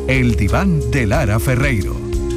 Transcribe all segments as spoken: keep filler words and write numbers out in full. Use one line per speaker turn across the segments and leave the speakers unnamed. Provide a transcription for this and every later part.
El diván de Lara Ferreiro.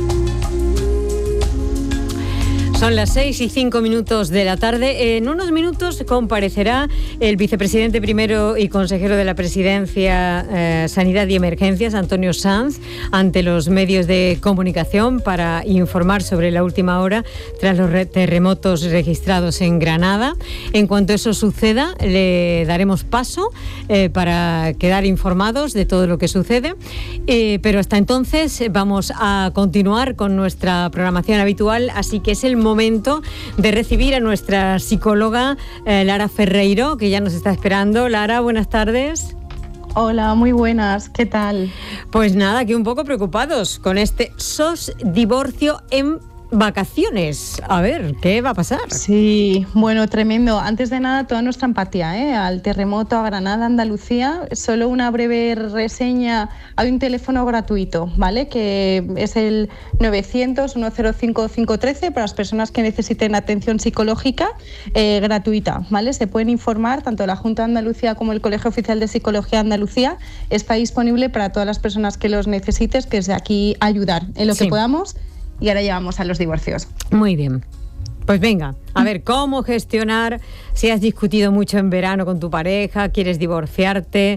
Son las seis y cinco minutos de la tarde. En unos minutos comparecerá el vicepresidente primero y consejero de la Presidencia, eh, Sanidad y Emergencias, Antonio Sanz, ante los medios de comunicación para informar sobre la última hora tras los re- terremotos registrados en Granada. En cuanto eso suceda, le daremos paso eh, para quedar informados de todo lo que sucede. Eh, pero hasta entonces vamos a continuar con nuestra programación habitual, así que es el momento momento de recibir a nuestra psicóloga eh, Lara Ferreiro, que ya nos está esperando. Lara, buenas tardes.
Hola, muy buenas, ¿qué tal?
Pues nada, aquí un poco preocupados con este sos divorcio en vacaciones. A ver, ¿qué va a pasar?
Sí, bueno, tremendo. Antes de nada, toda nuestra empatía ¿eh? al terremoto, a Granada, Andalucía. Solo una breve reseña. Hay un teléfono gratuito, ¿vale? Que es el novecientos, uno cero cinco, cinco uno tres para las personas que necesiten atención psicológica eh, gratuita, ¿vale? Se pueden informar, tanto la Junta de Andalucía como el Colegio Oficial de Psicología de Andalucía. Está disponible para todas las personas que los necesites, que desde aquí ayudar en lo sí. que podamos. Y ahora llevamos a los divorcios.
Muy bien. Pues venga, a ver, ¿cómo gestionar si has discutido mucho en verano con tu pareja, quieres divorciarte?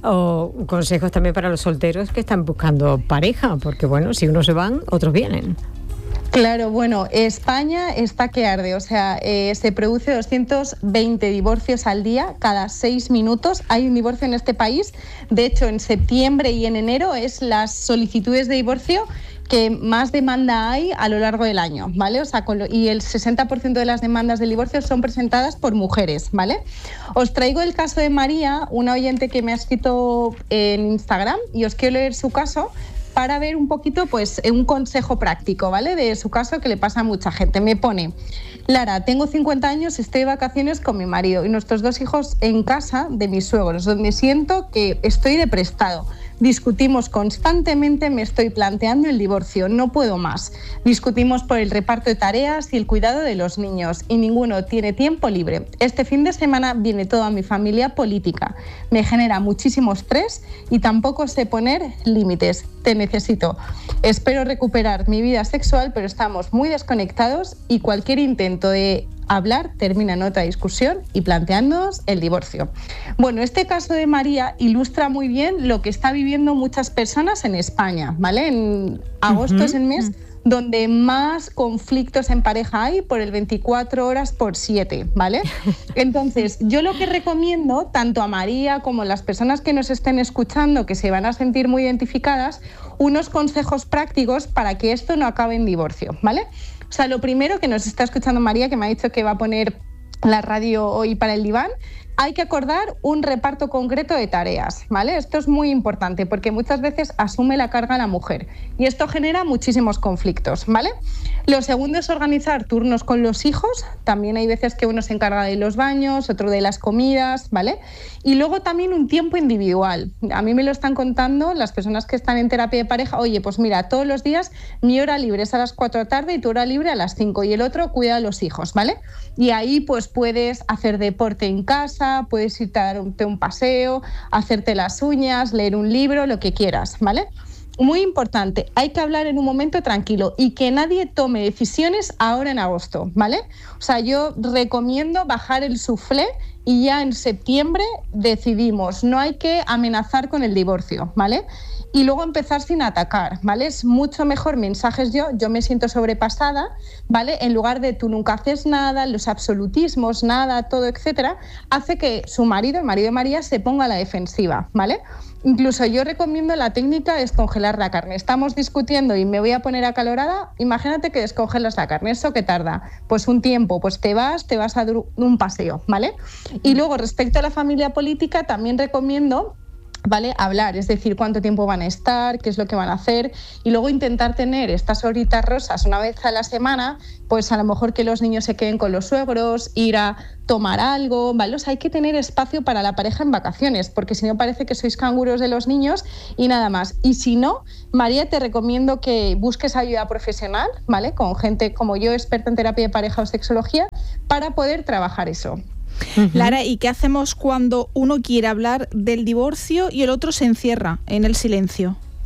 O consejos también para los solteros que están buscando pareja, porque bueno, si unos se van, otros vienen.
Claro, bueno, España está que arde, o sea, eh, se produce doscientos veinte divorcios al día, cada seis minutos hay un divorcio en este país. De hecho, en septiembre y en enero es las solicitudes de divorcio que más demanda hay a lo largo del año, ¿vale? O sea, con lo, y el sesenta por ciento de las demandas de divorcio son presentadas por mujeres, ¿vale? Os traigo el caso de María, una oyente que me ha escrito en Instagram, y os quiero leer su caso para ver un poquito, pues, un consejo práctico, ¿vale? De su caso, que le pasa a mucha gente. Me pone: Lara, tengo cincuenta años, estoy de vacaciones con mi marido y nuestros dos hijos en casa de mis suegros, donde siento que estoy de prestado. Discutimos constantemente, me estoy planteando el divorcio, no puedo más. Discutimos por el reparto de tareas y el cuidado de los niños y ninguno tiene tiempo libre. Este fin de semana viene toda mi familia política. Me genera muchísimo estrés y tampoco sé poner límites. Te necesito. Espero recuperar mi vida sexual, pero estamos muy desconectados y cualquier intento de hablar termina en otra discusión y planteándonos el divorcio. Bueno, este caso de María ilustra muy bien lo que está viviendo muchas personas en España, ¿vale? En agosto uh-huh. es el mes donde más conflictos en pareja hay, por el veinticuatro horas por siete, ¿vale? Entonces, yo lo que recomiendo, tanto a María como a las personas que nos estén escuchando, que se van a sentir muy identificadas, unos consejos prácticos para que esto no acabe en divorcio, ¿vale? O sea, lo primero, que nos está escuchando María, que me ha dicho que va a poner la radio hoy para el diván, hay que acordar un reparto concreto de tareas, ¿vale? Esto es muy importante porque muchas veces asume la carga la mujer y esto genera muchísimos conflictos, ¿vale? Lo segundo es organizar turnos con los hijos. También hay veces que uno se encarga de los baños, otro de las comidas, ¿vale? Y luego también un tiempo individual. A mí me lo están contando las personas que están en terapia de pareja. Oye, pues mira, todos los días mi hora libre es a las cuatro de la tarde y tu hora libre a las cinco, y el otro cuida a los hijos, ¿vale? Y ahí pues puedes hacer deporte en casa, puedes irte a darte un paseo, hacerte las uñas, leer un libro, lo que quieras, ¿vale? Muy importante, hay que hablar en un momento tranquilo y que nadie tome decisiones ahora en agosto, ¿vale? O sea, yo recomiendo bajar el suflé y ya en septiembre decidimos. No hay que amenazar con el divorcio, ¿vale? Y luego empezar sin atacar, ¿vale? Es mucho mejor mensajes yo, yo me siento sobrepasada, ¿vale? En lugar de tú nunca haces nada, los absolutismos, nada, todo, etcétera, hace que su marido, el marido de María, se ponga a la defensiva, ¿vale? Incluso yo recomiendo la técnica de descongelar la carne. Estamos discutiendo y me voy a poner acalorada, imagínate que descongelas la carne, ¿eso qué tarda? Pues un tiempo, pues te vas, te vas a dar un paseo, ¿vale? Y luego, respecto a la familia política, también recomiendo, ¿vale?, hablar, es decir, cuánto tiempo van a estar, qué es lo que van a hacer, y luego intentar tener estas horitas rosas una vez a la semana, pues a lo mejor que los niños se queden con los suegros, ir a tomar algo, ¿vale? O sea, hay que tener espacio para la pareja en vacaciones, porque si no parece que sois canguros de los niños y nada más. Y si no, María, te recomiendo que busques ayuda profesional, ¿vale?, con gente como yo, experta en terapia de pareja o sexología, para poder trabajar eso.
Uh-huh. Lara, ¿y qué hacemos cuando uno quiere hablar del divorcio y el otro se encierra en el silencio?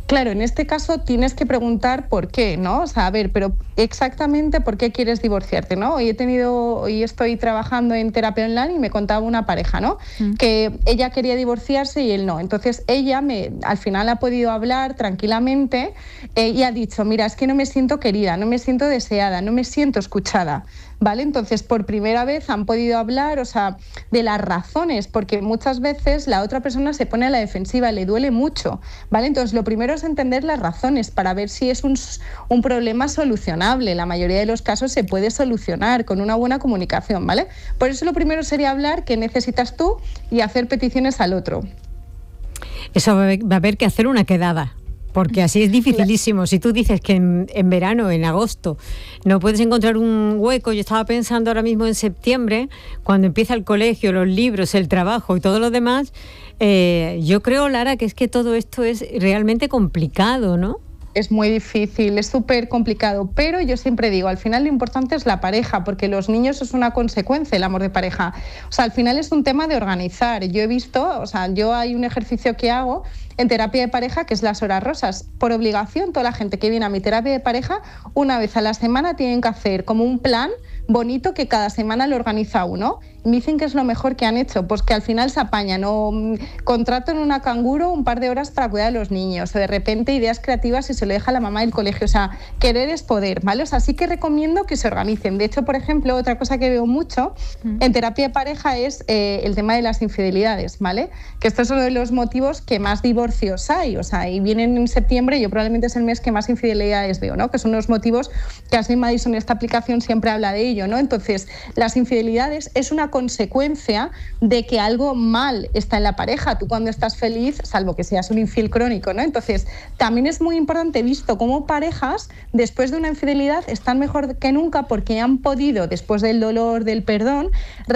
Claro, en este caso tienes que preguntar por qué, ¿no? O sea, a ver, pero exactamente por qué quieres divorciarte, ¿no? Hoy he tenido, hoy estoy trabajando en terapia online y me contaba una pareja, ¿no? Mm. Que ella quería divorciarse y él no. Entonces ella me, al final ha podido hablar tranquilamente eh, y ha dicho, mira, es que no me siento querida, no me siento deseada, no me siento escuchada. ¿Vale? Entonces, por primera vez han podido hablar, o sea, de las razones, porque muchas veces la otra persona se pone a la defensiva, le duele mucho, ¿vale? Entonces, lo primero es entender las razones para ver si es un, un problema solucionable. La mayoría de los casos se puede solucionar con una buena comunicación, ¿vale? Por eso lo primero sería hablar qué necesitas tú y hacer peticiones al otro.
Eso va a haber que hacer una quedada. Porque así es dificilísimo. Si tú dices que en, en verano, en agosto, no puedes encontrar un hueco, yo estaba pensando ahora mismo en septiembre, cuando empieza el colegio, los libros, el trabajo y todo lo demás, eh, yo creo, Lara, que es que todo esto es realmente complicado, ¿no?
Es muy difícil, es súper complicado, pero yo siempre digo, al final lo importante es la pareja, porque los niños es una consecuencia, el amor de pareja. O sea, al final es un tema de organizar. Yo he visto, o sea, yo hay un ejercicio que hago en terapia de pareja que es las horas rosas. Por obligación, toda la gente que viene a mi terapia de pareja, una vez a la semana tienen que hacer como un plan bonito que cada semana lo organiza uno. Y me dicen que es lo mejor que han hecho, pues que al final se apañan o contrato en una canguro un par de horas para cuidar a los niños, o de repente ideas creativas y se lo deja la mamá del colegio. O sea, querer es poder, ¿vale? O sea, sí que recomiendo que se organicen. De hecho, por ejemplo, otra cosa que veo mucho en terapia de pareja es eh, el tema de las infidelidades, ¿vale? Que esto es uno de los motivos que más divorcios hay, o sea, y vienen en septiembre, yo probablemente es el mes que más infidelidades veo, ¿no? Que son unos motivos que Ashley Madison, esta aplicación, siempre habla de ello, ¿no? Entonces, las infidelidades es una consecuencia de que algo mal está en la pareja. Tú cuando estás feliz, salvo que seas un infiel crónico, ¿no? Entonces, también es muy importante, visto cómo parejas, después de una infidelidad, están mejor que nunca porque han podido, después del dolor, del perdón,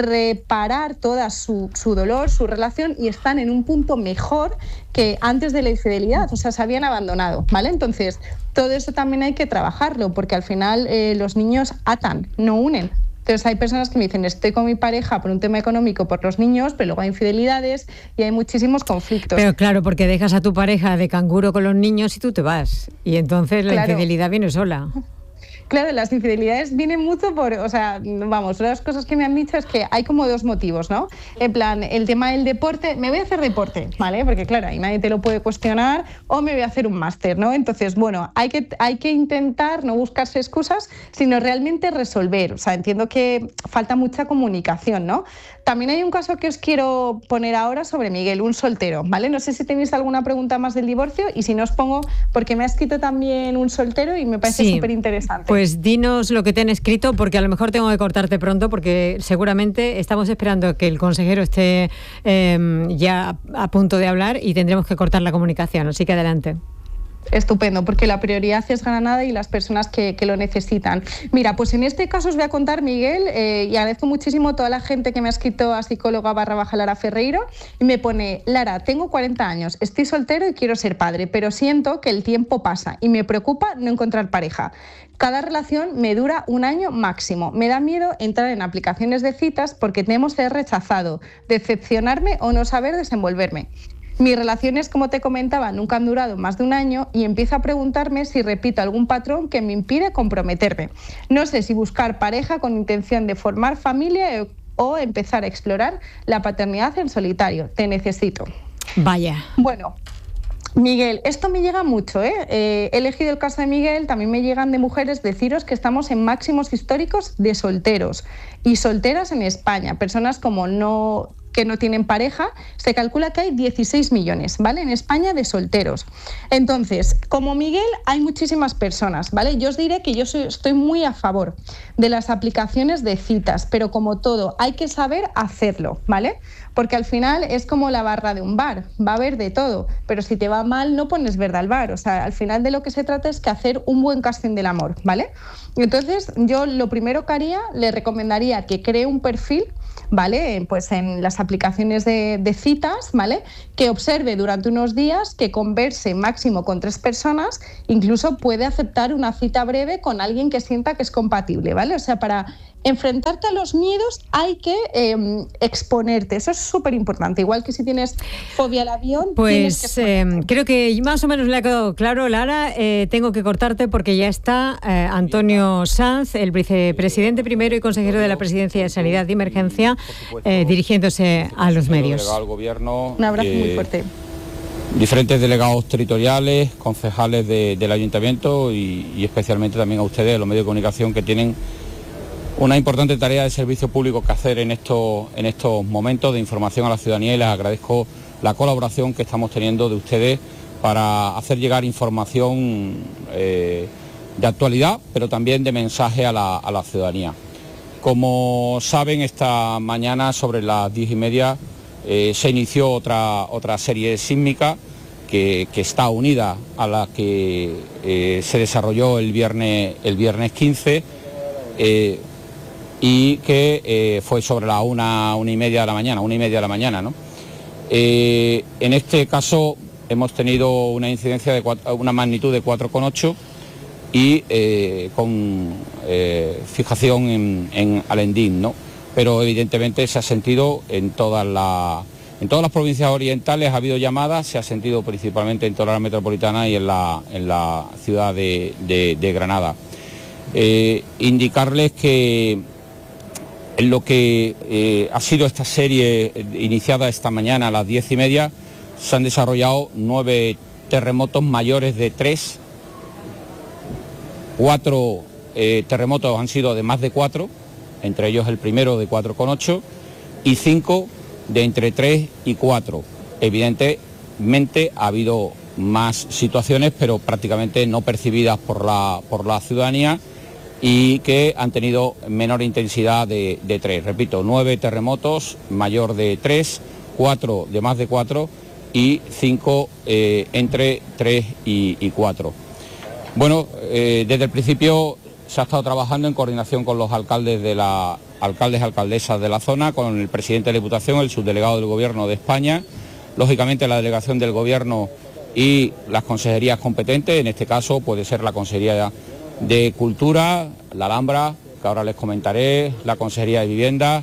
reparar toda su, su dolor, su relación, y están en un punto mejor que antes de la infidelidad, o sea, se habían abandonado, ¿vale? Entonces, todo eso también hay que trabajarlo, porque al final eh, los niños atan, no unen. Entonces hay personas que me dicen, estoy con mi pareja por un tema económico, por los niños, pero luego hay infidelidades y hay muchísimos conflictos.
Pero claro, porque dejas a tu pareja de canguro con los niños y tú te vas, y entonces la claro. infidelidad viene sola.
Claro, las infidelidades vienen mucho por, o sea, vamos, una de las cosas que me han dicho es que hay como dos motivos, ¿no? En plan, el tema del deporte, me voy a hacer deporte, ¿vale? Porque claro, ahí nadie te lo puede cuestionar, o me voy a hacer un máster, ¿no? Entonces, bueno, hay que, hay que intentar no buscarse excusas, sino realmente resolver. O sea, entiendo que falta mucha comunicación, ¿no? También hay un caso que os quiero poner ahora sobre Miguel, un soltero, ¿vale? No sé si tenéis alguna pregunta más del divorcio, y si no os pongo, porque me ha escrito también un soltero y me parece súper interesante.
Pues Pues dinos lo que te han escrito, porque a lo mejor tengo que cortarte pronto, porque seguramente estamos esperando que el consejero esté eh, ya a punto de hablar y tendremos que cortar la comunicación, así que adelante.
Estupendo, porque la prioridad es Granada y las personas que, que lo necesitan. Mira, pues en este caso os voy a contar, Miguel, eh, y agradezco muchísimo a toda la gente que me ha escrito a psicóloga barra baja Lara Ferreiro y me pone, Lara, tengo cuarenta años, estoy soltero y quiero ser padre, pero siento que el tiempo pasa y me preocupa no encontrar pareja. Cada relación me dura un año máximo. Me da miedo entrar en aplicaciones de citas porque temo ser rechazado, decepcionarme o no saber desenvolverme. Mis relaciones, como te comentaba, nunca han durado más de un año y empiezo a preguntarme si repito algún patrón que me impide comprometerme. No sé si buscar pareja con intención de formar familia o empezar a explorar la paternidad en solitario. Te necesito.
Vaya.
Bueno, Miguel, esto me llega mucho, ¿eh? Eh, he elegido el caso de Miguel, también me llegan de mujeres. Deciros que estamos en máximos históricos de solteros y solteras en España, personas como no... que no tienen pareja. Se calcula que hay dieciséis millones, ¿vale? En España, de solteros. Entonces, como Miguel, hay muchísimas personas, ¿vale? Yo os diré que yo soy, estoy muy a favor de las aplicaciones de citas, pero como todo, hay que saber hacerlo, ¿vale? Porque al final es como la barra de un bar, va a haber de todo, pero si te va mal no pones verde al bar. O sea, al final de lo que se trata es que hacer un buen casting del amor, ¿vale? Entonces, yo lo primero que haría, le recomendaría que cree un perfil, ¿vale? Pues en las aplicaciones de, de citas, ¿vale? Que observe durante unos días, que converse máximo con tres personas, incluso puede aceptar una cita breve con alguien que sienta que es compatible, ¿vale? O sea, para enfrentarte a los miedos hay que eh, exponerte. Eso es súper importante. Igual que si tienes fobia al avión,
pues eh, creo que más o menos le ha quedado claro, Lara. Eh, tengo que cortarte porque ya está eh, Antonio Sanz, el vicepresidente primero y consejero de la Presidencia de Sanidad de Emergencia, eh, dirigiéndose a los medios.
Al gobierno,
un abrazo
eh,
muy fuerte.
Diferentes delegados territoriales, concejales de, del ayuntamiento y, y especialmente también a ustedes, a los medios de comunicación, que tienen una importante tarea de servicio público que hacer en estos, en estos momentos de información a la ciudadanía, y les agradezco la colaboración que estamos teniendo de ustedes para hacer llegar información eh, de actualidad, pero también de mensaje a la, a la ciudadanía. Como saben, esta mañana sobre las diez y media eh, se inició otra, otra serie sísmica que, que está unida a la que eh, se desarrolló el viernes, el viernes quince, eh, y que eh, fue sobre la una, una y media de la mañana, una y media de la mañana, ¿no? Eh, en este caso hemos tenido una incidencia de cuatro, una magnitud de cuatro coma ocho y eh, con eh, fijación en, en Alendín, ¿no? Pero evidentemente se ha sentido en todas las en todas las provincias orientales, ha habido llamadas, se ha sentido principalmente en toda la metropolitana y en la, en la ciudad de, de, de Granada. Eh, indicarles que en lo que eh, ha sido esta serie iniciada esta mañana a las diez y media, se han desarrollado nueve terremotos mayores de tres, cuatro eh, terremotos han sido de más de cuatro, entre ellos el primero de cuatro coma ocho, y cinco de entre tres y cuatro. Evidentemente ha habido más situaciones, pero prácticamente no percibidas por la, por la ciudadanía, y que han tenido menor intensidad de, de tres. Repito, nueve terremotos, mayor de tres, cuatro de más de cuatro y cinco eh, entre tres y, y cuatro. Bueno, eh, desde el principio se ha estado trabajando en coordinación con los alcaldes de la alcaldes alcaldesas de la zona, con el presidente de la Diputación, el subdelegado del Gobierno de España, lógicamente la delegación del Gobierno y las consejerías competentes. En este caso puede ser la Consejería de Cultura, la Alhambra, que ahora les comentaré, la Consejería de Vivienda,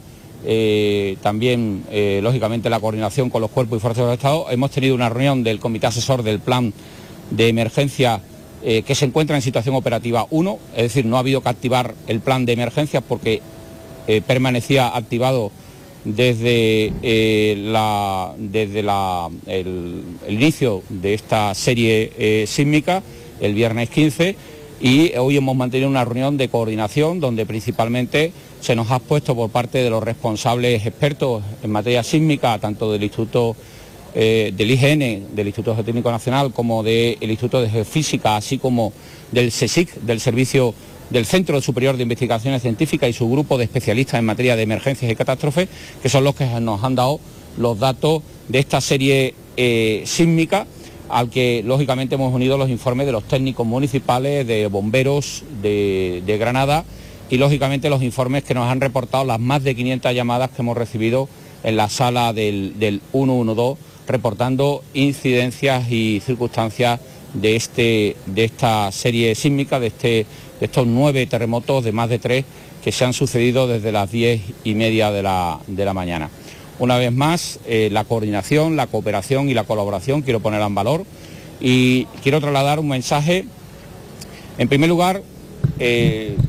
eh, también, eh, lógicamente, la coordinación con los cuerpos y fuerzas del Estado. Hemos tenido una reunión del Comité Asesor del Plan de Emergencia eh, que se encuentra en situación operativa uno, es decir, no ha habido que activar el plan de emergencia porque eh, permanecía activado desde, eh, la, desde la, el, el inicio de esta serie eh, sísmica, el viernes quince, y hoy hemos mantenido una reunión de coordinación donde principalmente se nos ha puesto por parte de los responsables expertos en materia sísmica, tanto del Instituto eh, del I G N, del Instituto Geotécnico Nacional, como del Instituto de Geofísica, así como del CSIC, del Servicio del Centro Superior de Investigaciones Científicas, y su grupo de especialistas en materia de emergencias y catástrofes, que son los que nos han dado los datos de esta serie eh, sísmica, al que lógicamente hemos unido los informes de los técnicos municipales, de bomberos de, de Granada, y lógicamente los informes que nos han reportado las más de quinientas llamadas que hemos recibido en la sala del, del ciento doce, reportando incidencias y circunstancias de, este, de esta serie sísmica, de, este, de estos nueve terremotos de más de tres que se han sucedido desde las diez y media de la, de la mañana. Una vez más, eh, la coordinación, la cooperación y la colaboración quiero ponerla en valor, y quiero trasladar un mensaje. En primer lugar, eh,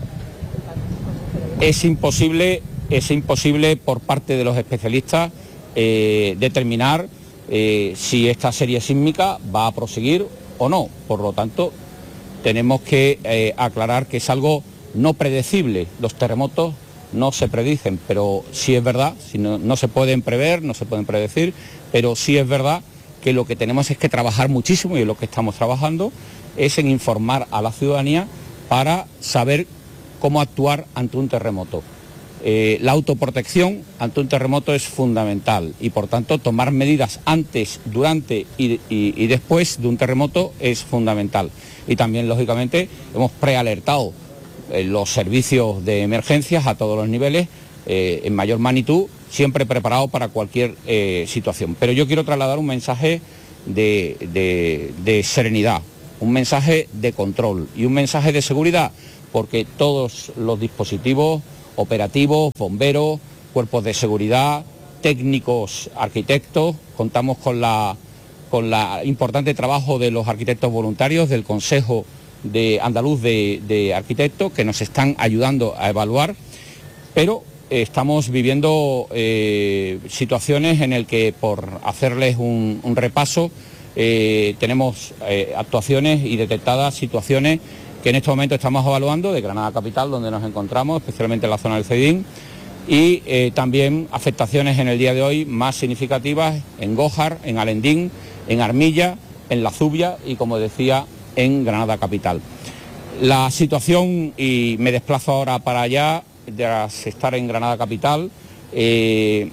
es imposible, es imposible por parte de los especialistas eh, determinar eh, si esta serie sísmica va a proseguir o no. Por lo tanto, tenemos que eh, aclarar que es algo no predecible. Los terremotos no se predicen, pero sí es verdad, si no, no se pueden prever, no se pueden predecir, pero sí es verdad que lo que tenemos es que trabajar muchísimo, y lo que estamos trabajando es en informar a la ciudadanía para saber cómo actuar ante un terremoto. Eh, la autoprotección ante un terremoto es fundamental, y por tanto tomar medidas antes, durante y, y, y después de un terremoto es fundamental. Y también, lógicamente, hemos prealertado los servicios de emergencias a todos los niveles, eh, en mayor magnitud, siempre preparados para cualquier eh, situación. Pero yo quiero trasladar un mensaje de, de, de serenidad, un mensaje de control y un mensaje de seguridad, porque todos los dispositivos operativos, bomberos, cuerpos de seguridad, técnicos, arquitectos. Contamos con la con la importante trabajo de los arquitectos voluntarios del Consejo de Andaluz de, de Arquitectos, que nos están ayudando a evaluar, pero eh, estamos viviendo eh, situaciones en las que, por hacerles un, un repaso, eh, tenemos eh, actuaciones y detectadas situaciones que en este momento estamos evaluando de Granada Capital, donde nos encontramos, especialmente en la zona del Cedín, y eh, también afectaciones en el día de hoy más significativas en Gójar, en Alendín, en Armilla, en La Zubia y, como decía, en Granada Capital. La situación, y me desplazo ahora para allá, tras estar en Granada Capital, eh,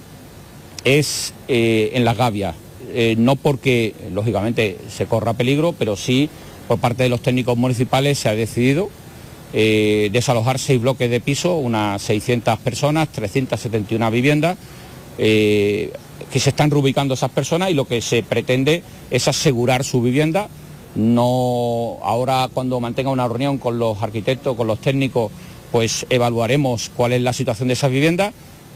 es eh, en Las Gavias. Eh, no porque, lógicamente, se corra peligro, pero sí por parte de los técnicos municipales se ha decidido eh, desalojar seis bloques de piso, unas seiscientas personas, trescientas setenta y una viviendas, eh, que se están reubicando esas personas, y lo que se pretende es asegurar su vivienda. No, ahora, cuando mantenga una reunión con los arquitectos, con los técnicos, pues evaluaremos cuál es la situación de esas viviendas.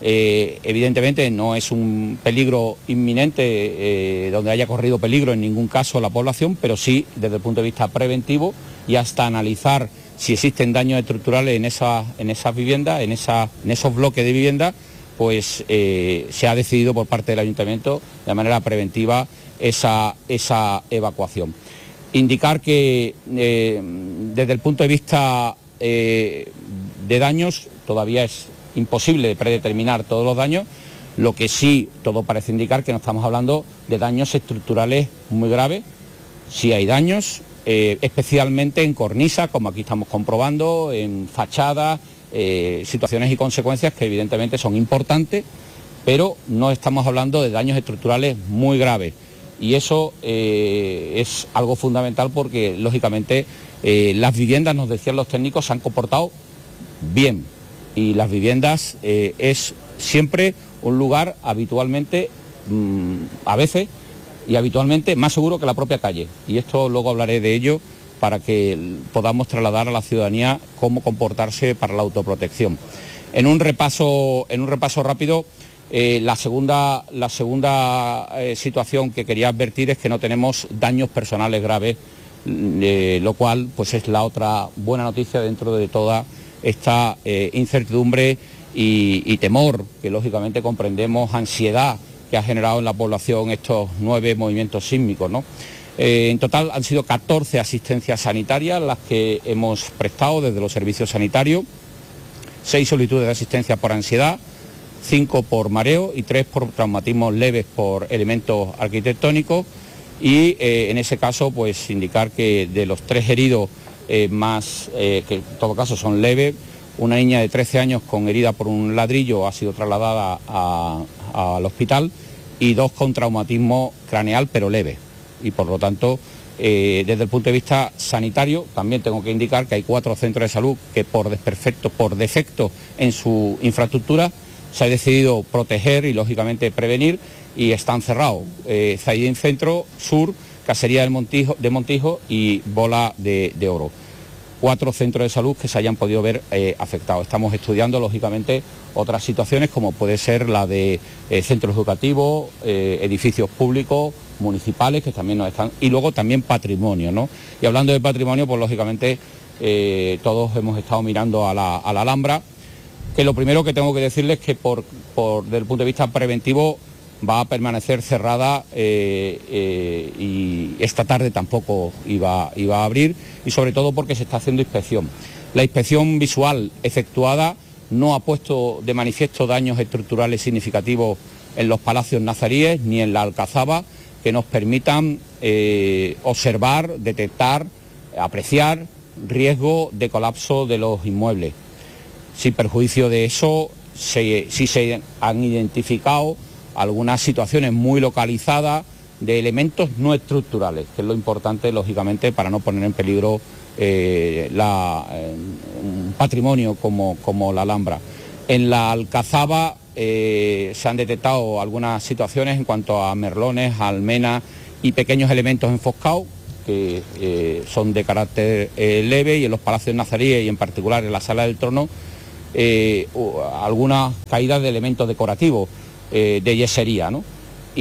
Eh, evidentemente no es un peligro inminente, eh, donde haya corrido peligro en ningún caso la población, pero sí desde el punto de vista preventivo y hasta analizar si existen daños estructurales en esas, en esas viviendas, en, esa, en esos bloques de vivienda, pues eh, se ha decidido por parte del Ayuntamiento de manera preventiva esa, esa evacuación. Indicar que eh, desde el punto de vista eh, de daños todavía es imposible predeterminar todos los daños, lo que sí todo parece indicar que no estamos hablando de daños estructurales muy graves. Sí hay daños, eh, especialmente en cornisas, como aquí estamos comprobando, en fachadas, eh, situaciones y consecuencias que evidentemente son importantes, pero no estamos hablando de daños estructurales muy graves. Y eso eh, es algo fundamental porque, lógicamente, eh, las viviendas, nos decían los técnicos, se han comportado bien. Y las viviendas eh, es siempre un lugar habitualmente, mmm, a veces y habitualmente, más seguro que la propia calle. Y esto luego hablaré de ello para que podamos trasladar a la ciudadanía cómo comportarse para la autoprotección. En un repaso, en un repaso rápido, eh, la segunda, la segunda eh, situación que quería advertir es que no tenemos daños personales graves, eh, lo cual pues es la otra buena noticia dentro de toda esta eh, incertidumbre y, y temor que lógicamente comprendemos, ansiedad que ha generado en la población estos nueve movimientos sísmicos, ¿no? Eh, en total han sido catorce asistencias sanitarias las que hemos prestado desde los servicios sanitarios, seis solicitudes de asistencia por ansiedad, cinco por mareo y tres por traumatismos leves por elementos arquitectónicos, y eh, en ese caso pues indicar que de los tres heridos Eh, más, eh, que en todo caso son leves, una niña de trece años con herida por un ladrillo ha sido trasladada a, a, al hospital, y dos con traumatismo craneal pero leve. Y por lo tanto, eh, desde el punto de vista sanitario, también tengo que indicar que hay cuatro centros de salud que por desperfecto, por defecto en su infraestructura, se ha decidido proteger y lógicamente prevenir, y están cerrados. Eh, Zaidín Centro, Sur, Casería del Montijo, de Montijo y Bola de, de Oro. Cuatro centros de salud que se hayan podido ver eh, afectados. Estamos estudiando, lógicamente, otras situaciones como puede ser la de eh, centros educativos, eh, edificios públicos, municipales, que también nos están, y luego también patrimonio, ¿no? Y hablando de patrimonio, pues lógicamente eh, todos hemos estado mirando a la, a la Alhambra, que lo primero que tengo que decirles es que por, por, desde el punto de vista preventivo, va a permanecer cerrada eh, eh, y esta tarde tampoco iba, iba a abrir, y sobre todo porque se está haciendo inspección. La inspección visual efectuada no ha puesto de manifiesto daños estructurales significativos en los palacios nazaríes ni en la Alcazaba que nos permitan eh, observar, detectar, apreciar riesgo de colapso de los inmuebles. Sin perjuicio de eso, se, sí se han identificado algunas situaciones muy localizadas de elementos no estructurales, que es lo importante, lógicamente, para no poner en peligro eh, la, eh, un patrimonio como, como la Alhambra. En la Alcazaba eh, se han detectado algunas situaciones en cuanto a merlones, almenas y pequeños elementos enfoscados, que eh, son de carácter eh, leve, y en los palacios nazaríes y en particular en la Sala del Trono eh, algunas caídas de elementos decorativos, eh, de yesería, ¿no?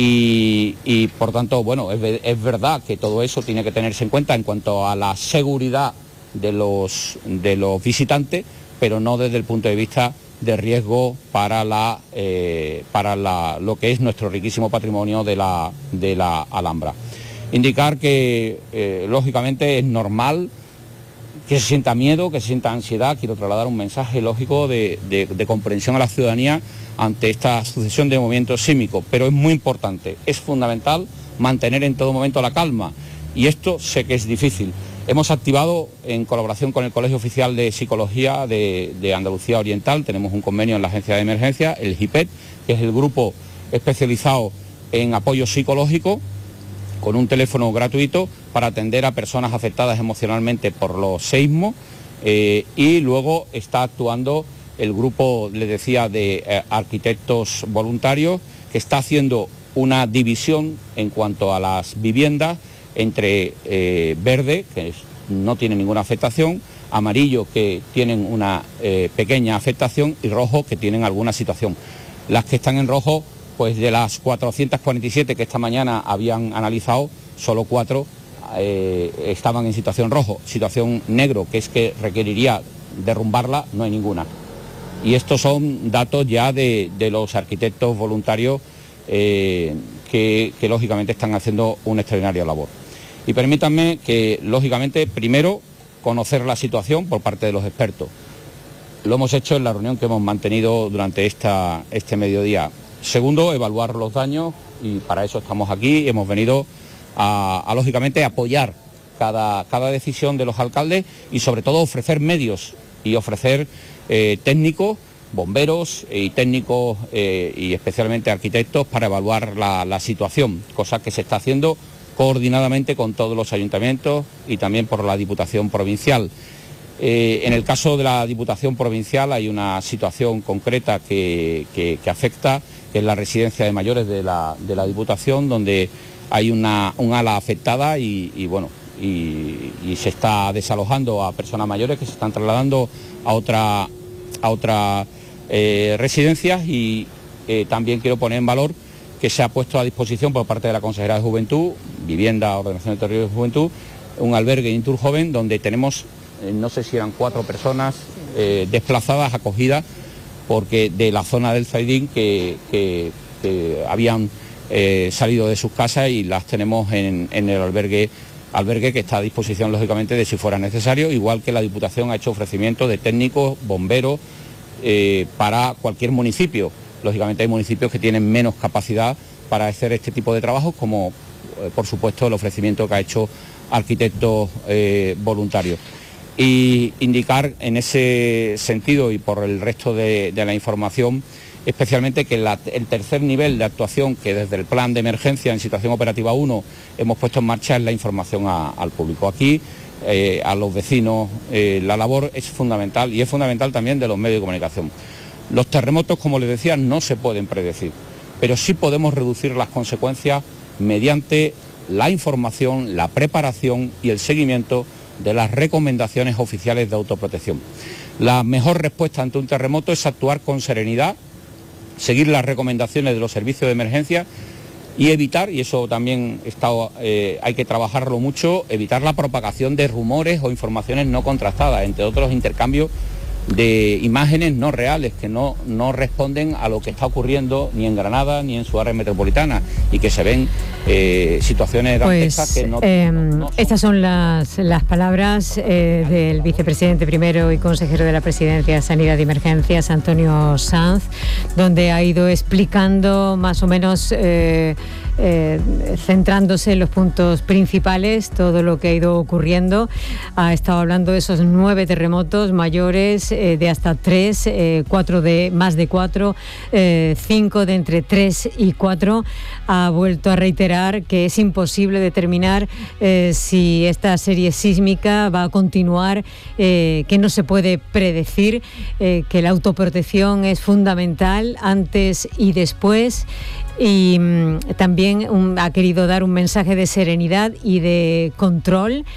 Y, y por tanto, bueno, es, es verdad que todo eso tiene que tenerse en cuenta en cuanto a la seguridad de los, de los visitantes, pero no desde el punto de vista de riesgo para, la, eh, para la, lo que es nuestro riquísimo patrimonio de la, de la Alhambra. Indicar que, eh, lógicamente, es normal que se sienta miedo, que se sienta ansiedad. Quiero trasladar un mensaje lógico de, de, de comprensión a la ciudadanía ante esta sucesión de movimientos sísmicos, pero es muy importante, es fundamental mantener en todo momento la calma, y esto sé que es difícil. Hemos activado, en colaboración con el Colegio Oficial de Psicología de, de Andalucía Oriental, tenemos un convenio en la Agencia de Emergencia, el G I P E T, que es el grupo especializado en apoyo psicológico, con un teléfono gratuito para atender a personas afectadas emocionalmente por los seísmos, eh, y luego está actuando el grupo, les decía, de eh, arquitectos voluntarios, que está haciendo una división en cuanto a las viviendas entre eh, verde, que es, no tiene ninguna afectación, amarillo, que tienen una eh, pequeña afectación, y rojo, que tienen alguna situación. Las que están en rojo, pues de las cuatrocientas cuarenta y siete que esta mañana habían analizado, solo cuatro eh, estaban en situación rojo. Situación negro, que es que requeriría derrumbarla, no hay ninguna. Y estos son datos ya de, de los arquitectos voluntarios eh, que, que lógicamente están haciendo una extraordinaria labor. Y permítanme que, lógicamente, primero, conocer la situación por parte de los expertos. Lo hemos hecho en la reunión que hemos mantenido durante esta, este mediodía. Segundo, evaluar los daños, y para eso estamos aquí. Hemos venido a, a lógicamente, apoyar cada, cada decisión de los alcaldes, y sobre todo ofrecer medios y ofrecer eh, técnicos, bomberos y técnicos eh, y especialmente arquitectos para evaluar la, la situación, cosa que se está haciendo coordinadamente con todos los ayuntamientos y también por la Diputación Provincial. Eh, en el caso de la Diputación Provincial hay una situación concreta que, que, que afecta, que es la residencia de mayores de la, de la Diputación, donde hay una, un ala afectada y, y bueno, y, y se está desalojando a personas mayores que se están trasladando a otra, a otra eh, residencias, y eh, también quiero poner en valor que se ha puesto a disposición por parte de la Consejera de Juventud, Vivienda, Ordenación del Territorio y Juventud, un albergue Inturjoven, donde tenemos, eh, no sé si eran cuatro personas eh, desplazadas, acogidas, porque de la zona del Zaidín que, que, que habían eh, salido de sus casas, y las tenemos en, en el albergue, albergue que está a disposición, lógicamente, de si fuera necesario, igual que la Diputación ha hecho ofrecimiento de técnicos, bomberos, eh, para cualquier municipio. Lógicamente hay municipios que tienen menos capacidad para hacer este tipo de trabajos, como eh, por supuesto el ofrecimiento que ha hecho arquitectos eh, voluntarios. Y indicar en ese sentido, y por el resto de, de la información, especialmente que la, el tercer nivel de actuación que desde el plan de emergencia en situación operativa uno hemos puesto en marcha es la información a, al público. Aquí eh, a los vecinos eh, la labor es fundamental, y es fundamental también de los medios de comunicación. Los terremotos, como les decía, no se pueden predecir, pero sí podemos reducir las consecuencias mediante la información, la preparación y el seguimiento de las recomendaciones oficiales de autoprotección. La mejor respuesta ante un terremoto es actuar con serenidad, seguir las recomendaciones de los servicios de emergencia y evitar, y eso también está, eh, hay que trabajarlo mucho, evitar la propagación de rumores o informaciones no contrastadas, entre otros intercambios de imágenes no reales, que no, no responden a lo que está ocurriendo ni en Granada ni en su área metropolitana, y que se ven eh, situaciones dantescas
pues,
que no,
eh,
no, no son.
Estas son las, las palabras eh, del vicepresidente primero y consejero de la Presidencia, Sanidad y Emergencias, Antonio Sanz, donde ha ido explicando más o menos, eh, eh, centrándose en los puntos principales, todo lo que ha ido ocurriendo. Ha estado hablando de esos nueve terremotos mayores, eh, de hasta tres, eh, cuatro de más de cuatro, eh, cinco de entre tres y cuatro. Ha vuelto a reiterar que es imposible determinar eh, si esta serie sísmica va a continuar, eh, que no se puede predecir, eh, que la autoprotección es fundamental antes y después. Y mmm, también um, ha querido dar un mensaje de serenidad y de control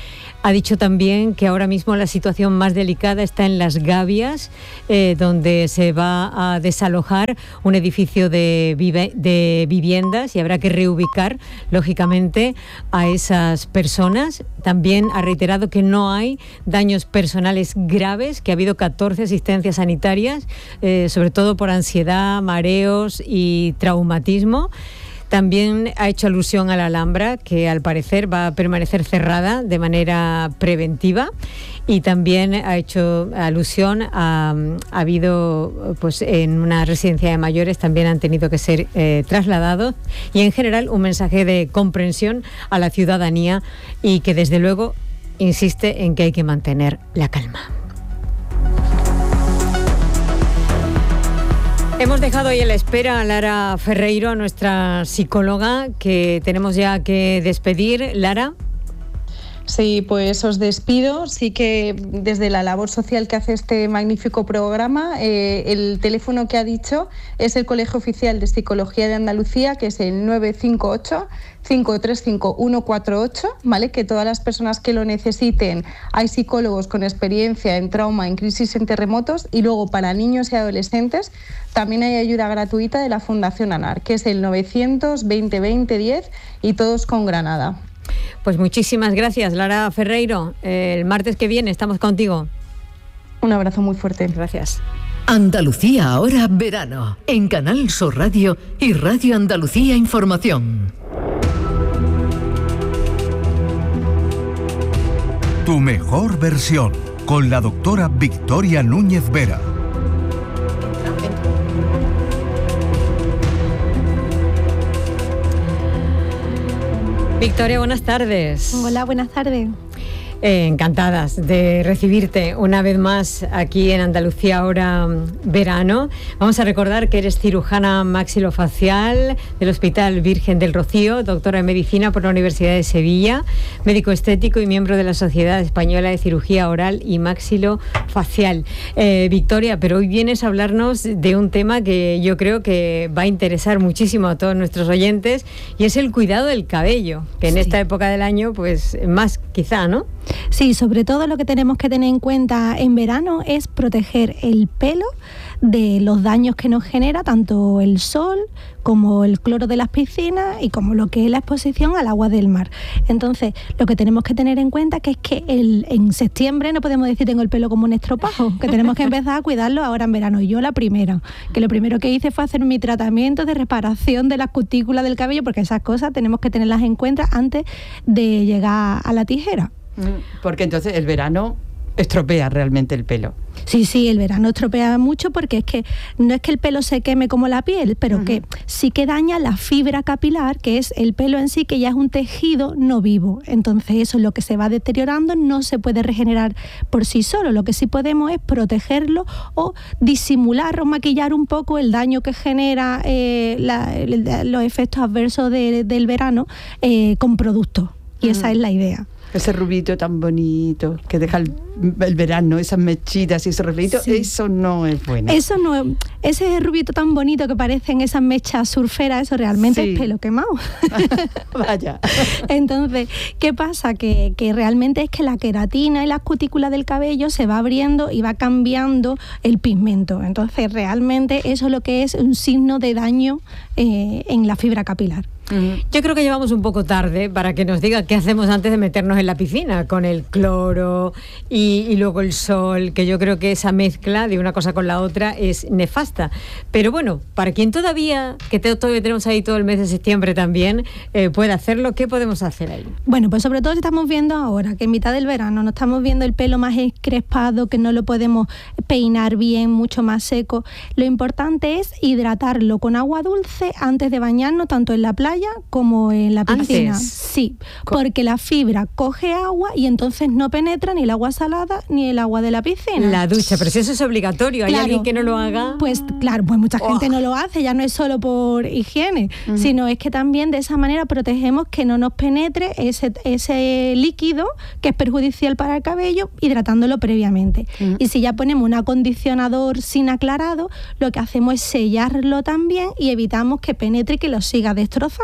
Ha dicho también que ahora mismo la situación más delicada está en Las Gavias, eh, donde se va a desalojar un edificio de, vive, de viviendas y habrá que reubicar, lógicamente, a esas personas. También ha reiterado que no hay daños personales graves, que ha habido catorce asistencias sanitarias, eh, sobre todo por ansiedad, mareos y traumatismo. También ha hecho alusión a la Alhambra, que al parecer va a permanecer cerrada de manera preventiva, y también ha hecho alusión a, ha habido, pues en una residencia de mayores también han tenido que ser eh, trasladados, y en general un mensaje de comprensión a la ciudadanía y que desde luego insiste en que hay que mantener la calma. Hemos dejado ahí en la espera a Lara Ferreiro, a nuestra psicóloga, que tenemos ya que despedir. Lara.
Sí, pues os despido. Sí que desde la labor social que hace este magnífico programa, eh, el teléfono que ha dicho es el Colegio Oficial de Psicología de Andalucía, que es el nueve cinco ocho, cinco tres cinco, uno cuatro ocho, ¿vale? Que todas las personas que lo necesiten, hay psicólogos con experiencia en trauma, en crisis, en terremotos, y luego para niños y adolescentes también hay ayuda gratuita de la Fundación ANAR, que es el novecientos veinte veinte diez, y todos con Granada.
Pues muchísimas gracias, Lara Ferreiro. El martes que viene estamos contigo.
Un abrazo muy fuerte.
Gracias.
Andalucía ahora verano, en Canal Sur Radio y Radio Andalucía Información.
Tu mejor versión, con la doctora Victoria Núñez Vera.
Victoria, buenas tardes.
Hola, buenas tardes.
Eh, encantadas de recibirte una vez más aquí en Andalucía ahora verano. Vamos a recordar que eres cirujana maxilofacial del Hospital Virgen del Rocío, doctora en medicina por la Universidad de Sevilla, médico estético y miembro de la Sociedad Española de Cirugía Oral y Maxilofacial. Eh, Victoria, pero hoy vienes a hablarnos de un tema que yo creo que va a interesar muchísimo a todos nuestros oyentes, y es el cuidado del cabello, que en sí. esta época del año, pues más quizá, ¿no?
Sí, sobre todo lo que tenemos que tener en cuenta en verano es proteger el pelo de los daños que nos genera tanto el sol como el cloro de las piscinas y como lo que es la exposición al agua del mar. Entonces, lo que tenemos que tener en cuenta que es que el, en septiembre no podemos decir tengo el pelo como un estropajo, que tenemos que empezar a cuidarlo ahora en verano. Y yo la primera, que lo primero que hice fue hacer mi tratamiento de reparación de las cutículas del cabello, porque esas cosas tenemos que tenerlas en cuenta antes de llegar a la tijera.
Porque entonces el verano estropea realmente el pelo.
Sí, sí, el verano estropea mucho porque es que no es que el pelo se queme como la piel, pero uh-huh. que sí que daña la fibra capilar, que es el pelo en sí, que ya es un tejido no vivo. Entonces eso es lo que se va deteriorando, no se puede regenerar por sí solo. Lo que sí podemos es protegerlo o disimular o maquillar un poco el daño que genera eh, la, el, los efectos adversos de, del verano eh, con productos. Y uh-huh. esa es la idea.
Ese rubito tan bonito que deja el, el verano, esas mechitas y ese reflejito, sí. eso no es bueno.
Eso no es, ese rubito tan bonito que parecen esas mechas surferas, eso realmente sí. es pelo quemado.
Vaya.
Entonces, ¿qué pasa? Que, que realmente es que la queratina y las cutículas del cabello se va abriendo y va cambiando el pigmento. Entonces, realmente eso es lo que es un signo de daño eh, en la fibra capilar.
Yo creo que llevamos un poco tarde para que nos diga qué hacemos antes de meternos en la piscina con el cloro y, y luego el sol, que yo creo que esa mezcla de una cosa con la otra es nefasta. Pero bueno, para quien todavía, que todavía tenemos ahí todo el mes de septiembre también, eh, puede hacerlo, ¿qué podemos hacer ahí?
Bueno, pues sobre todo estamos viendo ahora que en mitad del verano nos estamos viendo el pelo más encrespado, que no lo podemos peinar bien, mucho más seco. Lo importante es hidratarlo con agua dulce antes de bañarnos, tanto en la playa como en la piscina.
¿Antes?
Sí, porque la fibra coge agua y entonces no penetra ni el agua salada ni el agua de la piscina.
La ducha, pero si eso es obligatorio, ¿hay
claro,
alguien que no lo haga?
Pues claro, pues mucha
oh.
gente no lo hace, ya no es solo por higiene, uh-huh. sino es que también de esa manera protegemos que no nos penetre ese, ese líquido que es perjudicial para el cabello, hidratándolo previamente. Uh-huh. Y si ya ponemos un acondicionador sin aclarado, lo que hacemos es sellarlo también y evitamos que penetre y que lo siga destrozando.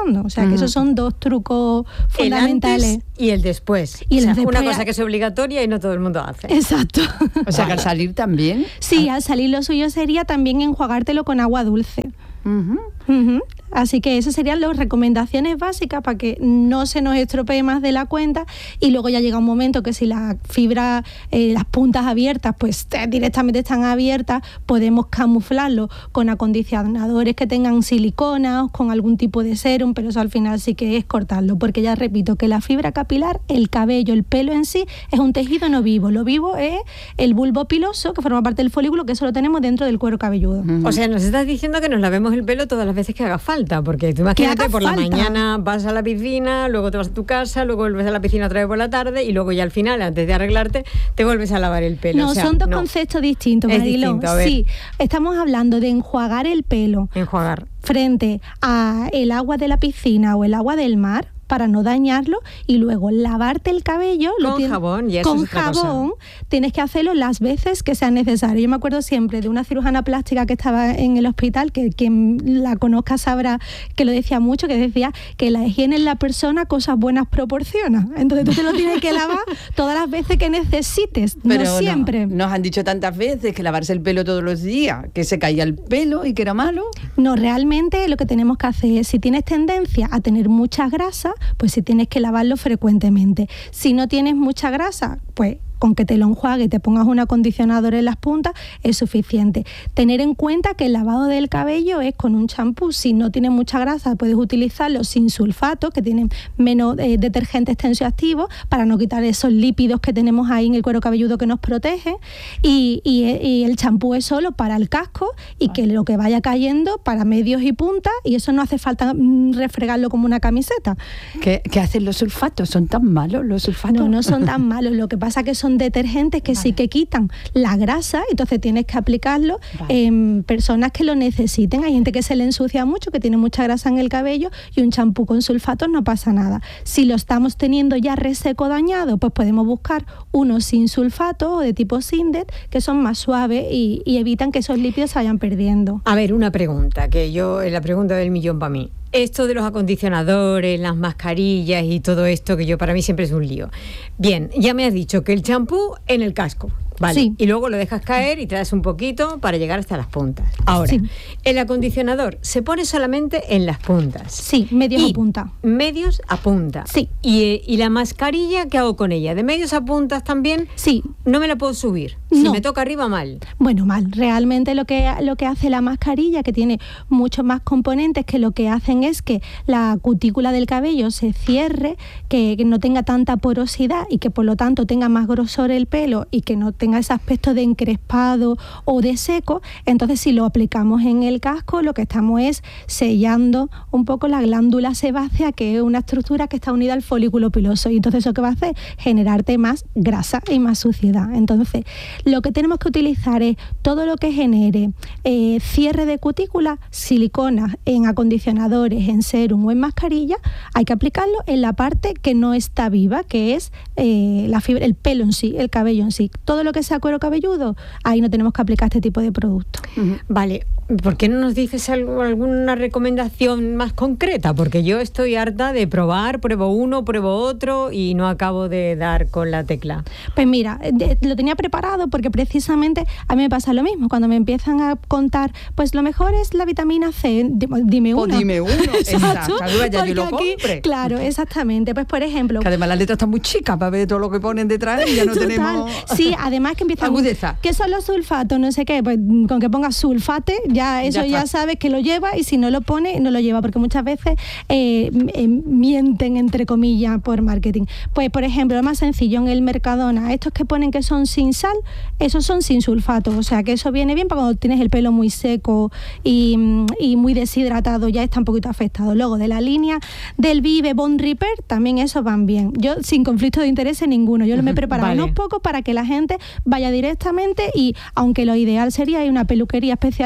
utilizando. O sea, que
Mm.
esos son dos trucos fundamentales.
El antes y el después.
Y el
O sea,
después-
una cosa que es obligatoria y no todo el mundo hace.
Exacto.
O sea, que al salir también.
Sí, al salir lo suyo sería también enjuagártelo con agua dulce.
Ujú.
Ujú. Así que esas serían las recomendaciones básicas para que no se nos estropee más de la cuenta, y luego ya llega un momento que si la fibra, eh, las puntas abiertas, pues eh, directamente están abiertas, podemos camuflarlo con acondicionadores que tengan silicona o con algún tipo de serum, pero eso al final sí que es cortarlo, porque ya repito que la fibra capilar, el cabello, el pelo en sí, es un tejido no vivo. Lo vivo es el bulbo piloso, que forma parte del folículo, que eso lo tenemos dentro del cuero cabelludo.
O sea, nos estás diciendo que nos lavemos el pelo todas las veces que haga falta, porque tú imagínate,
haga
por
falta.
la mañana vas a la piscina, luego te vas a tu casa, luego vuelves a la piscina otra vez por la tarde y luego ya al final, antes de arreglarte, te vuelves a lavar el pelo.
No,
O sea,
son dos
no.
conceptos distintos,
Es
Mariló.
distinto, a ver.
Sí, estamos hablando de enjuagar el pelo
Enjuagar.
frente a el agua de la piscina o el agua del mar para no dañarlo, y luego lavarte el cabello lo
Con
tien-
jabón, y eso
con
es otra cosa.
jabón tienes que hacerlo las veces que sean necesarias. Yo me acuerdo siempre de una cirujana plástica que estaba en el hospital, que quien la conozca sabrá que lo decía mucho, que decía que la higiene en la persona cosas buenas proporciona. Entonces tú te lo tienes que lavar todas las veces que necesites,
Pero
no siempre.
nos han dicho tantas veces que lavarse el pelo todos los días, que se caía el pelo y que era malo.
No, realmente lo que tenemos que hacer es, si tienes tendencia a tener mucha grasa, pues si tienes que lavarlo frecuentemente. Si no tienes mucha grasa, pues con que te lo enjuague y te pongas un acondicionador en las puntas es suficiente. Tener en cuenta que el lavado del cabello es con un champú. Si no tiene mucha grasa, puedes utilizarlo sin sulfato, que tienen menos eh, detergentes tensioactivos, para no quitar esos lípidos que tenemos ahí en el cuero cabelludo que nos protege. Y, y, y el champú es solo para el casco, y que lo que vaya cayendo para medios y puntas, y eso no hace falta mm, refregarlo como una camiseta.
¿Qué, qué hacen los sulfatos? ¿Son tan malos los sulfatos?
No, no son tan malos. Lo que pasa es que son detergentes que sí que quitan la grasa, entonces tienes que aplicarlo
Vale.
en personas que lo necesiten. Hay gente que se le ensucia mucho, que tiene mucha grasa en el cabello, y un champú con sulfatos no pasa nada. Si lo estamos teniendo ya reseco, dañado, pues podemos buscar unos sin sulfato o de tipo Sindet, que son más suaves y, y evitan que esos lípidos se vayan perdiendo.
A ver, una pregunta, que yo, es la pregunta del millón para mí. Esto de los acondicionadores, las mascarillas y todo esto, que yo para mí siempre es un lío. Bien, ya me has dicho que el champú en el casco, ¿vale?
Sí.
Y luego lo dejas caer y te das un poquito para llegar hasta las puntas. Ahora,
Sí.
el acondicionador se pone solamente en las puntas.
Sí, medios
Y
a punta.
Medios a punta.
Sí.
Y, y la mascarilla, ¿qué hago con ella? ¿De medios a puntas también?
Sí.
No me la puedo subir. Si
No.
me toca arriba, mal.
Bueno, mal. Realmente lo que, lo que hace la mascarilla, que tiene muchos más componentes, que lo que hacen es que la cutícula del cabello se cierre, que, que no tenga tanta porosidad y que por lo tanto tenga más grosor el pelo y que no tenga ese aspecto de encrespado o de seco. Entonces, si lo aplicamos en el casco, lo que estamos es sellando un poco la glándula sebácea, que es una estructura que está unida al folículo piloso, y entonces eso que va a hacer, generarte más grasa y más suciedad. Entonces, lo que tenemos que utilizar es todo lo que genere eh, cierre de cutícula, silicona en acondicionadores, en serum o en mascarilla, hay que aplicarlo en la parte que no está viva, que es eh, la fibra, el pelo en sí, el cabello en sí. Todo lo que sea cuero cabelludo, ahí no tenemos que aplicar este tipo de producto.
Vale, ¿por qué no nos dices algo, alguna recomendación más concreta? Porque yo estoy harta de probar, pruebo uno, pruebo otro y no acabo de dar con la tecla.
Pues mira, de- lo tenía preparado porque precisamente a mí me pasa lo mismo. Cuando me empiezan a contar, pues lo mejor es la vitamina C, di- dime
Pues
uno.
dime uno, exacto, ya yo lo
Porque aquí,
compre.
claro, exactamente. Pues por ejemplo,
Que además las letras están muy chicas para ver todo lo que ponen detrás y ya no
total.
tenemos...
Sí, además que empiezan...
agudeza.
¿Qué son los sulfatos? No sé qué. Pues con que ponga sulfate, ya eso
Ya
ya,
está.
sabes que lo lleva, y si no lo pone, no lo lleva, porque muchas veces eh, eh, mienten, entre comillas, por marketing. Pues, por ejemplo, lo más sencillo, en el Mercadona, estos que ponen que son sin sal, esos son sin sulfato, o sea que eso viene bien para cuando tienes el pelo muy seco y, y muy deshidratado, ya está un poquito afectado. Luego, de la línea del Vive Bond Repair, también esos van bien. Yo, sin conflicto de intereses ninguno, yo me he preparado
Vale.
unos pocos para que la gente vaya directamente, y aunque lo ideal sería ir a una peluquería especializada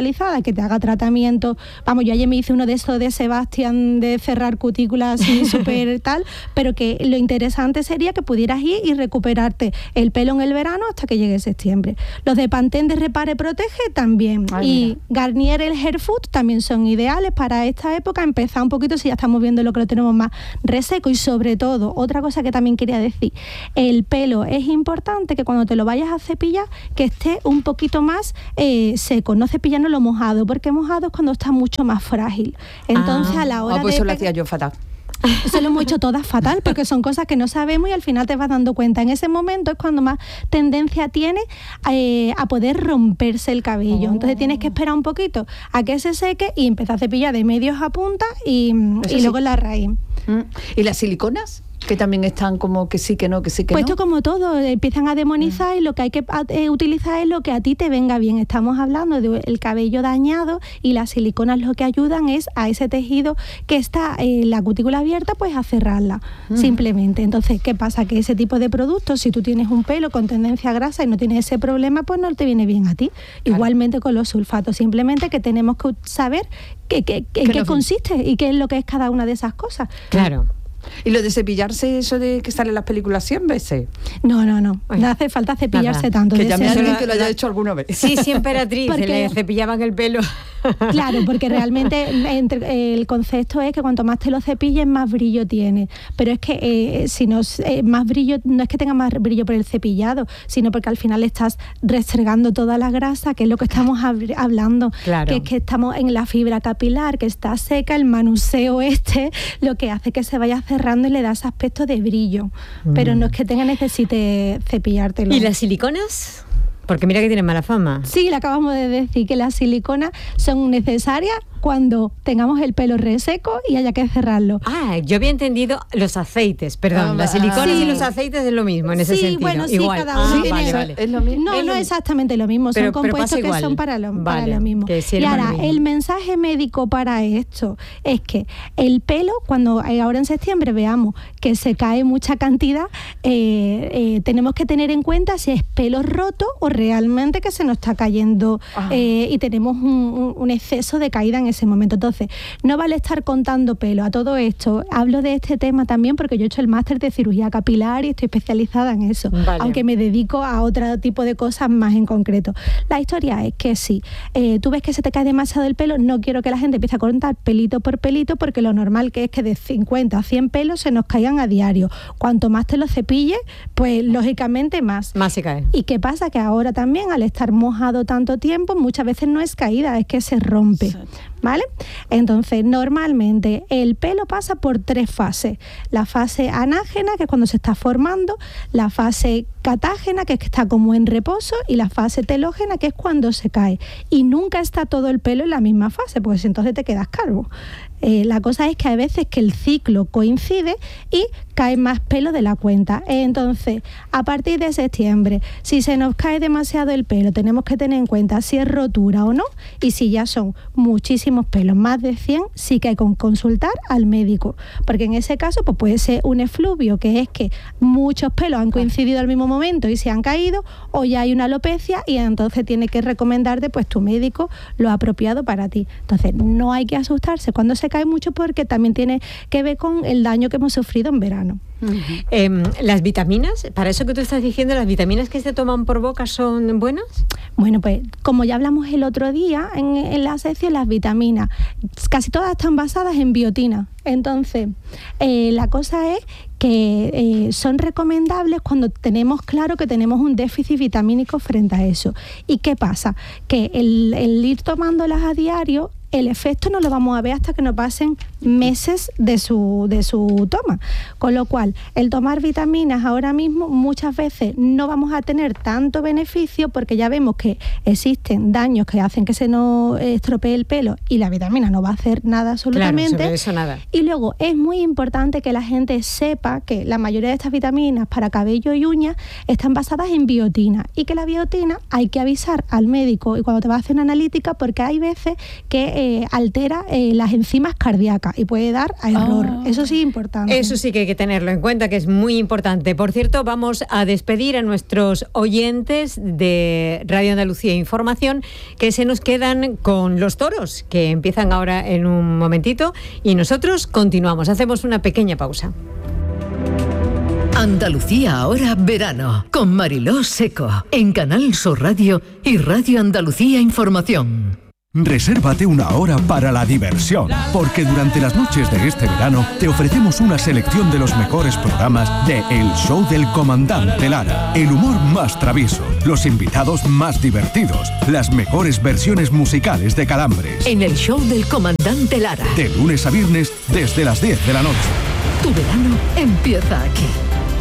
a que te haga tratamiento. Vamos, yo ayer me hice uno de estos de Sebastián de cerrar cutículas y súper tal, pero que lo interesante sería que pudieras ir y recuperarte el pelo en el verano hasta que llegue septiembre. Los de Pantene de Repare Protege también. Ay, y mira. Garnier el Hair Food también son ideales para esta época, empezar un poquito si ya estamos viendo lo que lo tenemos más reseco. Y sobre todo, otra cosa que también quería decir, el pelo es importante que cuando te lo vayas a cepillar, que esté un poquito más eh, seco, no cepillarlo mojado, porque mojado es cuando está mucho más frágil. Entonces ah, a la hora
oh, pues
de...
eso lo hacía yo fatal.
Eso lo hemos hecho todas fatal, porque son cosas que no sabemos y al final te vas dando cuenta. En ese momento es cuando más tendencia tiene eh, a poder romperse el cabello. Oh. Entonces tienes que esperar un poquito a que se seque y empezar a cepillar de medios a punta y, y
sí.
luego en la raíz.
Mm. ¿Y las siliconas? Que también están como que sí, que no, que sí, que
pues
no.
Pues esto como todo, empiezan a demonizar mm. y lo que hay que eh, utilizar es lo que a ti te venga bien. Estamos hablando del cabello dañado y las siliconas lo que ayudan es a ese tejido que está en eh, la cutícula abierta, pues a cerrarla, mm. simplemente. Entonces, ¿qué pasa? Que ese tipo de productos, si tú tienes un pelo con tendencia a grasa y no tienes ese problema, pues no te viene bien a ti. Claro. Igualmente con los sulfatos, simplemente que tenemos que saber qué, qué, qué, en qué consiste y qué es lo que es cada una de esas cosas.
Claro.
¿Y lo de cepillarse, eso de que sale en las películas cien veces?
No, no, no. No hace falta cepillarse
Nada.
tanto.
Que ya me
alguien
la, que lo haya hecho alguna vez.
Sí, sí, Emperatriz,
porque,
le cepillaban el pelo.
Claro, porque realmente entre, el concepto es que cuanto más te lo cepilles, más brillo tiene. Pero es que eh, si no eh, más brillo, no es que tenga más brillo por el cepillado, sino porque al final estás restregando toda la grasa, que es lo que estamos hab- hablando. Claro. Que es que estamos en la fibra capilar, que está seca, el manuseo este, lo que hace que se vaya cerrando y le da ese aspecto de brillo. Mm. Pero no es que tenga necesite cepillártelo.
¿Y las siliconas? Porque mira que tienen mala fama.
Sí, le acabamos de decir que las siliconas son necesarias cuando tengamos el pelo reseco y haya que cerrarlo.
Ah, yo había entendido los aceites, perdón, ah, las siliconas sí. y los aceites es lo mismo en ese
sí,
sentido.
Bueno, sí,
igual.
cada uno
ah,
tiene...
Vale, vale.
¿Es lo mismo?
No,
es
no
lo...
es exactamente lo mismo, son
pero,
compuestos
pero
que son para lo,
vale,
para lo mismo.
Si
y ahora,
mismo.
el mensaje médico para esto es que el pelo, cuando ahora en septiembre veamos que se cae mucha cantidad, eh, eh, tenemos que tener en cuenta si es pelo roto o realmente que se nos está cayendo ah. eh, y tenemos un, un, un exceso de caída en ese momento. Entonces, no vale estar contando pelo. A todo esto, hablo de este tema también porque yo he hecho el máster de cirugía capilar y estoy especializada en eso, vale. aunque me dedico a otro tipo de cosas más en concreto. La historia es que si eh, tú ves que se te cae demasiado el pelo, no quiero que la gente empiece a contar pelito por pelito, porque lo normal que es que de cincuenta a cien pelos se nos caigan a diario. Cuanto más te lo cepilles, pues lógicamente más.
Más se cae.
¿Y qué pasa? Que ahora también, al estar mojado tanto tiempo, muchas veces no es caída, es que se rompe. Sí. ¿Vale? Entonces, normalmente el pelo pasa por tres fases. La fase anágena, que es cuando se está formando, la fase catágena, que es que está como en reposo, y la fase telógena, que es cuando se cae. Y nunca está todo el pelo en la misma fase, pues entonces te quedas calvo. Eh, la cosa es que hay veces que el ciclo coincide y cae más pelo de la cuenta. Entonces, a partir de septiembre, si se nos cae demasiado el pelo, tenemos que tener en cuenta si es rotura o no, y si ya son muchísimos pelos, más de cien, sí que hay que consultar al médico, porque en ese caso pues puede ser un efluvio, que es que muchos pelos han coincidido al mismo momento y se han caído, o ya hay una alopecia y entonces tiene que recomendarte pues tu médico lo apropiado para ti. Entonces, no hay que asustarse cuando se cae mucho, porque también tiene que ver con el daño que hemos sufrido en verano.
Uh-huh. Eh, las vitaminas, para eso que tú estás diciendo, ¿las vitaminas que se toman por boca son buenas?
Bueno, pues como ya hablamos el otro día en, en la sección, las vitaminas casi todas están basadas en biotina. Entonces, eh, la cosa es que eh, son recomendables cuando tenemos claro que tenemos un déficit vitamínico frente a eso. ¿Y qué pasa? Que el, el ir tomándolas a diario, el efecto no lo vamos a ver hasta que nos pasen meses de su, de su toma. Con lo cual, el tomar vitaminas ahora mismo muchas veces no vamos a tener tanto beneficio, porque ya vemos que existen daños que hacen que se nos estropee el pelo y la vitamina no va a hacer nada absolutamente.
Claro, sobre eso nada.
Y luego es muy importante que la gente sepa que la mayoría de estas vitaminas para cabello y uñas están basadas en biotina, y que la biotina hay que avisar al médico y cuando te va a hacer una analítica, porque hay veces que eh, altera eh, las enzimas cardíacas y puede dar a error. Oh. Eso sí es importante.
Eso sí que hay que tenerlo en cuenta, que es muy importante. Por cierto, vamos a despedir a nuestros oyentes de Radio Andalucía Información, que se nos quedan con los toros, que empiezan ahora en un momentito, y nosotros continuamos. Hacemos una pequeña pausa.
Andalucía ahora verano, con Mariló Seco, en Canal Sur Radio y Radio Andalucía Información.
Resérvate una hora para la diversión, porque durante las noches de este verano te ofrecemos una selección de los mejores programas de El Show del Comandante Lara. El humor más travieso, los invitados más divertidos, las mejores versiones musicales de Calambres.
En El Show del Comandante Lara.
De lunes a viernes desde las diez de la noche.
Tu verano empieza aquí.